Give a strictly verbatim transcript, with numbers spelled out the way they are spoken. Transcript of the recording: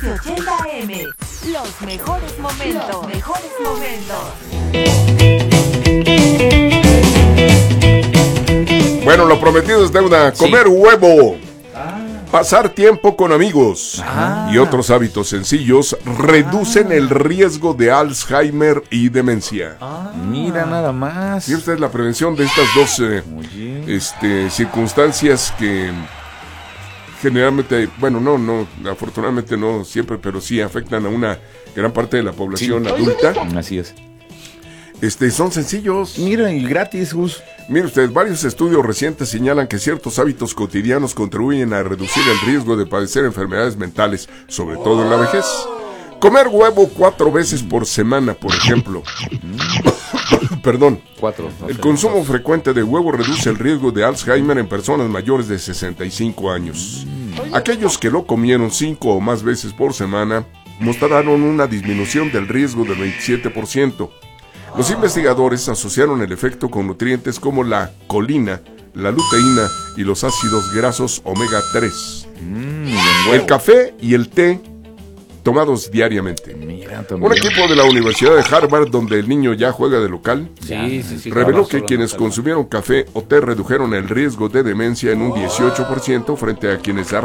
ochenta eme, los mejores momentos, los mejores momentos. Bueno, lo prometido es deuda. Sí. Comer huevo. Pasar tiempo con amigos Ah. y otros hábitos sencillos reducen Ah. el riesgo de Alzheimer y demencia. Ah, mira nada más. Y esta es la prevención de estas dos eh, Oye. este, circunstancias que generalmente, bueno, no, no, afortunadamente no siempre, pero sí afectan a una gran parte de la población Sí. adulta. Así es. Este, son sencillos. Mira, y gratis, Gus. Mire usted, varios estudios recientes señalan que ciertos hábitos cotidianos contribuyen a reducir el riesgo de padecer enfermedades mentales, sobre todo en la vejez. Comer huevo cuatro veces por semana, por ejemplo. Perdón. Cuatro. no El sé. consumo frecuente de huevo reduce el riesgo de Alzheimer en personas mayores de sesenta y cinco años. Aquellos que lo comieron cinco o más veces por semana mostraron una disminución del riesgo del veintisiete por ciento. Los investigadores asociaron el efecto con nutrientes como la colina, la luteína y los ácidos grasos omega tres. Mm, El café y el té tomados diariamente. Mira, también. Un equipo de la Universidad de Harvard, donde el niño ya juega de local, Sí, sí, sí. reveló claro, que solo quienes no consumieron café o té redujeron el riesgo de demencia en un dieciocho por ciento frente a quienes